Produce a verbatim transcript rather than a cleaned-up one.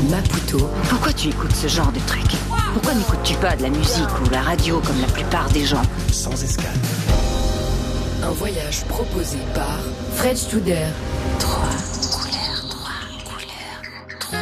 Maputo. Pourquoi tu écoutes ce genre de truc? Pourquoi n'écoutes-tu pas de la musique ou la radio comme la plupart des gens? Sans escale. Un voyage proposé par Fred Studer